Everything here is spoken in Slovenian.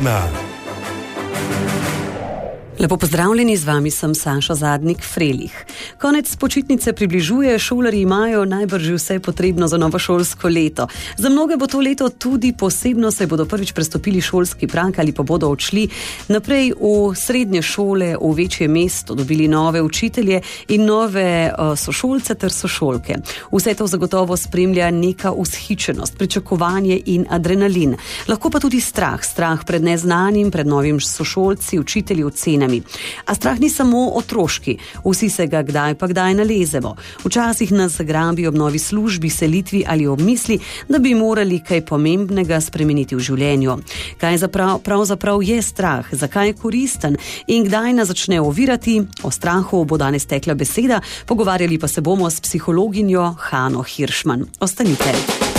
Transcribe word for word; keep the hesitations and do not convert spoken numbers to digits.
Na. Lepo pozdravljeni, z vami sem Saša Zadnik-Frelih. Konec počitnice približuje, šolarji imajo najbrž že vse potrebno za novo šolsko leto. Za mnoge bo to leto tudi posebno, saj bodo prvič prestopili šolski prag ali pa bodo odšli naprej v srednje šole, v večje mesto, dobili nove učitelje in nove uh, sošolce ter sošolke. Vse to zagotovo spremlja neka vzhičenost, pričakovanje in adrenalin. Lahko pa tudi strah, strah pred neznanim, pred novim sošolci, učitelji, ocenami. A strah ni samo otroški, vsi se ga kdaj pa kdaj nalezemo. Včasih nas zagrabi ob novi službi, selitvi ali ob misli, da bi morali kaj pomembnega spremeniti v življenju. Kaj zaprav, pravzaprav je strah, zakaj je koristen in kdaj nas začne ovirati? O strahu bo danes tekla beseda, pogovarjali pa se bomo s psihologinjo Hano Hiršman. Ostanite.